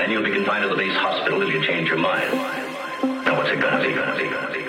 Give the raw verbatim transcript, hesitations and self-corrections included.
and you'll be confined to the base hospital if you change your mind. Now what's it gonna be, gonna be, gonna be?